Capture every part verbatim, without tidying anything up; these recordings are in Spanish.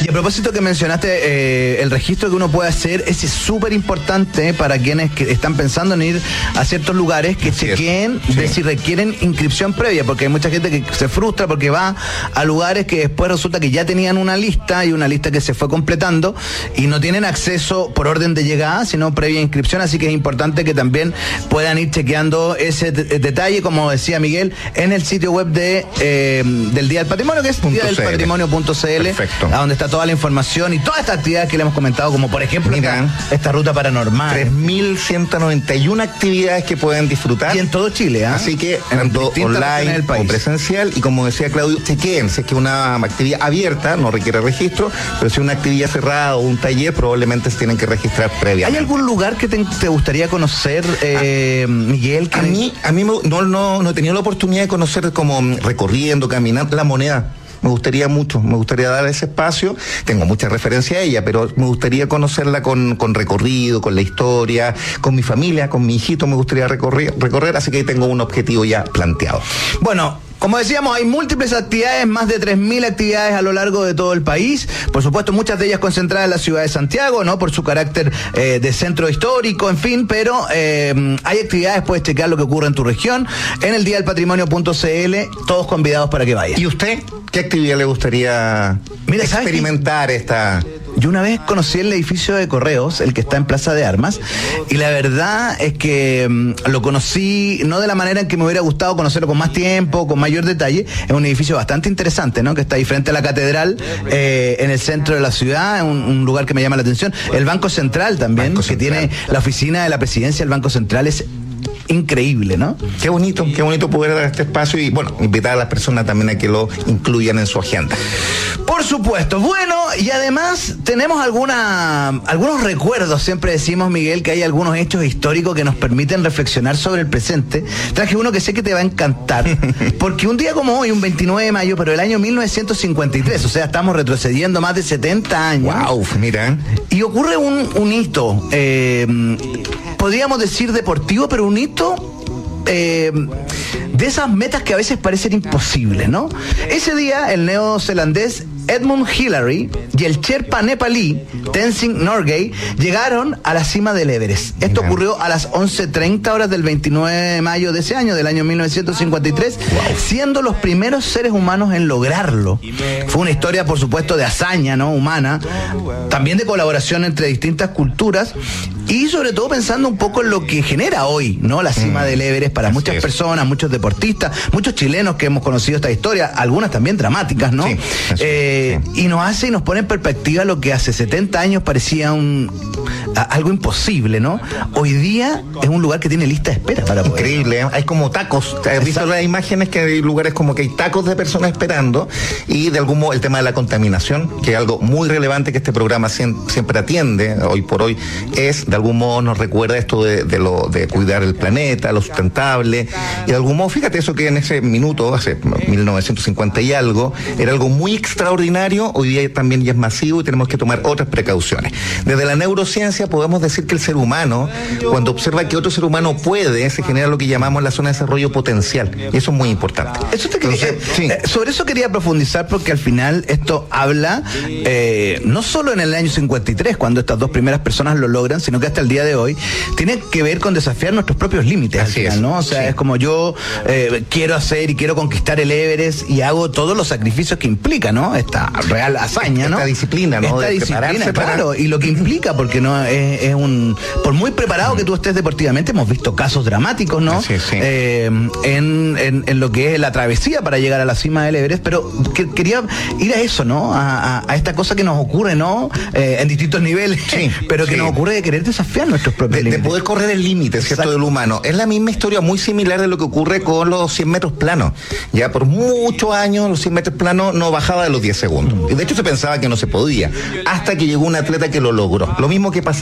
Y a propósito que mencionaste eh, el registro que uno puede hacer, ese es súper importante para quienes que están pensando en ir a ciertos lugares, que Así chequeen es. de Sí. si requieren inscripción previa, porque hay mucha gente que se frustra porque va a lugares que después resulta que ya tenían una lista y una lista que se fue completando y no tienen acceso por orden de llegada, sino previa inscripción, así que es importante que también puedan ir chequeando ese de- detalle, como decía Miguel, en el sitio web de eh, del Día del Patrimonio, que es Punto día del C L. patrimonio punto c l, Perfecto. a donde está toda la información y todas estas actividades que le hemos comentado, como por ejemplo Mira. esta, esta ruta paranormal. tres mil ciento noventa y una actividades que pueden disfrutar. Y en todo Chile, ¿ah? Así que, en tanto distintas regiones online del o país. presencial, y como decía Claudio, chequeen, si es que una actividad abierta no requiere registro, pero si una actividad cerrada o un taller, probablemente se tienen que registrar ¿Hay previamente. algún lugar que te, te gustaría conocer, eh, Miguel? que- A mí, a mí me- no, no, no he tenido la oportunidad de conocer como mm, recorriendo, caminando, La Moneda. Me gustaría mucho, me gustaría dar ese espacio. Tengo mucha referencia a ella, pero me gustaría conocerla con, con recorrido, con la historia, con mi familia, con mi hijito, me gustaría recorrer, recorrer, así que ahí tengo un objetivo ya planteado. Bueno, como decíamos, hay múltiples actividades, más de tres mil actividades a lo largo de todo el país. Por supuesto, muchas de ellas concentradas en la ciudad de Santiago, ¿no? Por su carácter eh, de centro histórico, en fin, pero eh, hay actividades, puedes checar lo que ocurre en tu región, en el día del patrimonio punto c l, todos convidados para que vayan. ¿Y usted qué actividad le gustaría Mira, ¿sabes experimentar esta? Yo una vez conocí el edificio de Correos, el que está en Plaza de Armas, y la verdad es que mm, lo conocí no de la manera en que me hubiera gustado conocerlo con más tiempo, con mayor detalle. Es un edificio bastante interesante, ¿no? Que está ahí frente a la catedral, eh, en el centro de la ciudad, un, un lugar que me llama la atención. El Banco Central también, Banco que Central. tiene la oficina de la presidencia del Banco Central, es increíble, ¿no? Qué bonito, qué bonito poder dar este espacio y, bueno, invitar a las personas también a que lo incluyan en su agenda. Por supuesto. Bueno, y además tenemos alguna, algunos recuerdos. Siempre decimos, Miguel, que hay algunos hechos históricos que nos permiten reflexionar sobre el presente. Traje uno que sé que te va a encantar, porque un día como hoy, un veintinueve de mayo, pero el año mil novecientos cincuenta y tres, o sea, estamos retrocediendo más de setenta años. Wow, mira. Y ocurre un, un hito, eh, podríamos decir deportivo, pero un hito eh, de esas metas que a veces parecen imposibles, ¿no? Ese día, el neozelandés Edmund Hillary y el Sherpa nepalí Tenzing Norgay llegaron a la cima del Everest. Esto Mira. ocurrió a las once treinta horas del veintinueve de mayo de ese año, del año mil novecientos cincuenta y tres, wow, siendo los primeros seres humanos en lograrlo. Fue una historia, por supuesto, de hazaña, ¿no? Humana, también de colaboración entre distintas culturas y sobre todo pensando un poco en lo que genera hoy, ¿no? La cima mm. del Everest para Así muchas es. personas, muchos deportistas, muchos chilenos que hemos conocido esta historia, algunas también dramáticas, ¿no? Sí, eh, sí. Y nos hace y nos pone en perspectiva lo que hace setenta años parecía un a, algo imposible, ¿no? Hoy día es un lugar que tiene lista de espera para poder. Increíble, ¿eh? Hay como tacos. ¿Has visto las imágenes que hay lugares como que hay tacos de personas esperando? Y de algún modo el tema de la contaminación, que es algo muy relevante que este programa siempre, siempre atiende, hoy por hoy, es de algún modo nos recuerda esto de, de lo de cuidar el planeta, lo sustentable. Y de algún modo, fíjate eso que en ese minuto, hace mil novecientos cincuenta y algo, era algo muy extraordinario, hoy día también ya es masivo y tenemos que tomar otras precauciones. Desde la neurociencia podemos decir que el ser humano, cuando observa que otro ser humano puede, se genera lo que llamamos la zona de desarrollo potencial. Y eso es muy importante. Eso te quería, Entonces, eh, sí. eh, sobre eso quería profundizar porque al final esto habla eh, no solo en el año cincuenta y tres, cuando estas dos primeras personas lo logran, sino que hasta el día de hoy tiene que ver con desafiar nuestros propios límites. Así al final, es. ¿no? O sea, Sí. es como yo eh, quiero hacer y quiero conquistar el Everest y hago todos los sacrificios que implica, ¿no? Esta real hazaña, ¿no? Esta disciplina, ¿no? Esta De disciplina, prepararse para- claro, y lo que implica, porque no es, es un... Por muy preparado que tú estés deportivamente, hemos visto casos dramáticos, ¿no? Sí, sí. Eh, en, en, en lo que es la travesía para llegar a la cima del Everest, pero que, quería ir a eso, ¿no? A, a, a esta cosa que nos ocurre, ¿no? Eh, en distintos niveles, Sí, pero que sí. nos ocurre de querer desafiar nuestros propios De, de límites. poder correr el límite, ¿cierto?, Exacto. del humano. Es la misma historia muy similar de lo que ocurre con los cien metros planos. Ya por muchos años los cien metros planos no bajaba de los diez segundos. Y de hecho se pensaba que no se podía, hasta que llegó un atleta que lo logró. Lo mismo que pasa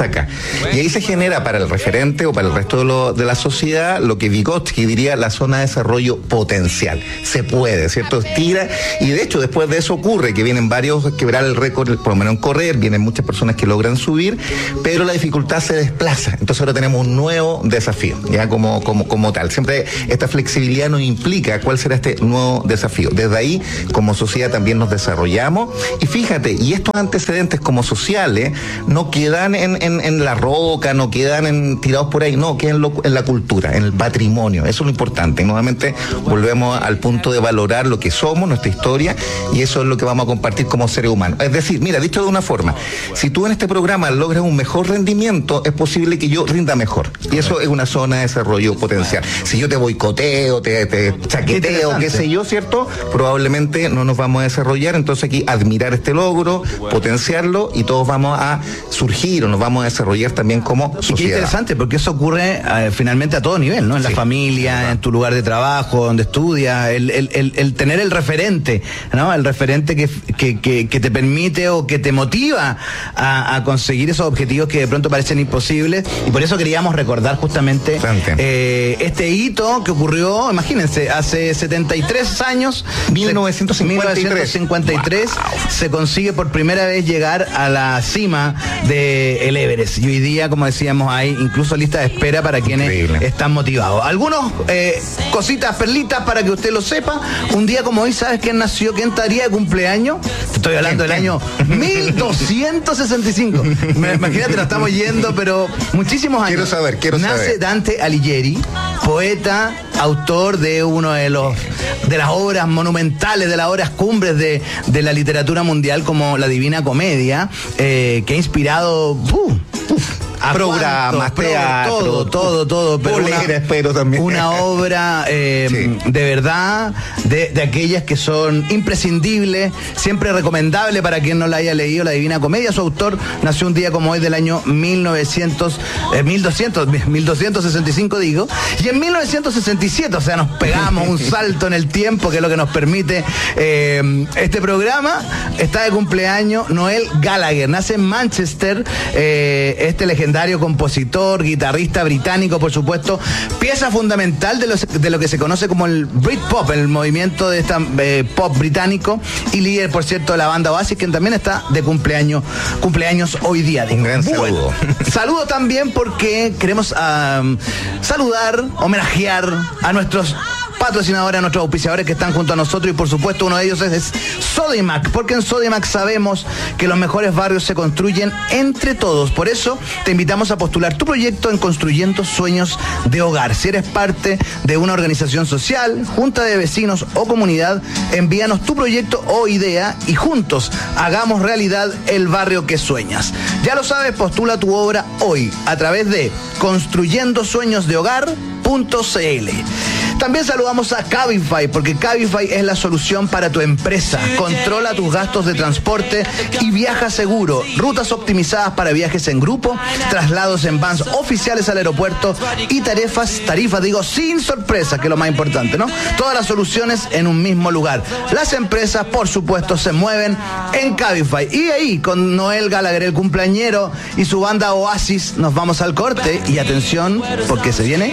acá. Y ahí se genera para el referente o para el resto de, lo, de la sociedad lo que Vygotsky diría la zona de desarrollo potencial. Se puede, ¿cierto? Estira, y de hecho después de eso ocurre que vienen varios a quebrar el récord, por lo menos en correr, vienen muchas personas que logran subir, pero la dificultad se desplaza. Entonces ahora tenemos un nuevo desafío, ya como, como, como tal. Siempre esta flexibilidad nos implica cuál será este nuevo desafío. Desde ahí, como sociedad también nos desarrollamos, y fíjate, y estos antecedentes como sociales no quedan en, en, en la roca, no quedan en, tirados por ahí, no, quedan en, lo, en la cultura, en el patrimonio. Eso es lo importante. Y nuevamente volvemos al punto de valorar lo que somos, nuestra historia, y eso es lo que vamos a compartir como seres humanos. Es decir, mira, dicho de una forma, si tú en este programa logras un mejor rendimiento, es posible que yo rinda mejor. Y eso es una zona de desarrollo potencial. Si yo te boicoteo, te, te chaqueteo, qué sé yo, ¿cierto? Probablemente no nos vamos a desarrollar. Entonces aquí admirar este logro, potenciarlo, y todos vamos a surgir o nos vamos a desarrollar también como sociedad. Y qué interesante, porque eso ocurre eh, finalmente a todo nivel, ¿no? En sí, la familia, verdad, en tu lugar de trabajo, donde estudias, el, el, el, el tener el referente, ¿no? El referente que, que, que, que te permite o que te motiva a, a conseguir esos objetivos que de pronto parecen imposibles. Y por eso queríamos recordar justamente eh, este hito que ocurrió, imagínense, hace setenta y tres años, mil novecientos cincuenta y tres, mil novecientos cincuenta y tres wow. Se consigue por primera vez llegar a la cima del Everest. Y hoy día, como decíamos, hay incluso lista de espera para quienes Increíble. Están motivados. Algunos eh, cositas, perlitas para que usted lo sepa. Un día como hoy, ¿sabes quién nació? ¿Quién estaría de cumpleaños? Estoy hablando del año mil doscientos sesenta y cinco. Imagínate, nos estamos yendo, pero muchísimos años. Quiero saber, quiero Nace saber. Dante Alighieri, poeta, autor de uno de los de las obras monumentales, de las obras cumbres de, de la literatura mundial, como la Divina Comedia, eh, que ha inspirado uh, a programas, cuántos, teatro, todo, todo, todo, pero polera, una, espero también. Una obra eh, sí. de verdad, de, de aquellas que son imprescindibles, siempre recomendable para quien no la haya leído, la Divina Comedia. Su autor nació un día como hoy del año mil novecientos, eh, mil doscientos, mil doscientos sesenta y cinco, digo, y en mil novecientos sesenta y siete, o sea, nos pegamos un salto en el tiempo, que es lo que nos permite eh, este programa. Está de cumpleaños Noel Gallagher, nace en Manchester, eh, este legendario compositor, guitarrista británico, por supuesto, pieza fundamental de, los, de lo que se conoce como el Britpop, el movimiento de esta eh, pop británico, y líder, por cierto, de la banda Oasis, quien también está de cumpleaños, cumpleaños hoy día. Un gran bueno, saludo. Saludo también porque queremos um, saludar, homenajear a nuestros patrocinadores, a nuestros auspiciadores que están junto a nosotros, y por supuesto uno de ellos es, es Sodimac, porque en Sodimac sabemos que los mejores barrios se construyen entre todos. Por eso te invitamos a postular tu proyecto en Construyendo Sueños de Hogar. Si eres parte de una organización social, junta de vecinos o comunidad, envíanos tu proyecto o idea y juntos hagamos realidad el barrio que sueñas. Ya lo sabes, postula tu obra hoy a través de construyendo sueños de hogar punto c l. También saludamos a Cabify, porque Cabify es la solución para tu empresa. Controla tus gastos de transporte y viaja seguro. Rutas optimizadas para viajes en grupo, traslados en vans oficiales al aeropuerto y tarifas, tarifas, digo, sin sorpresa, que es lo más importante, ¿no? Todas las soluciones en un mismo lugar. Las empresas, por supuesto, se mueven en Cabify. Y ahí, con Noel Gallagher, el cumpleañero, y su banda Oasis, nos vamos al corte. Y atención, porque se viene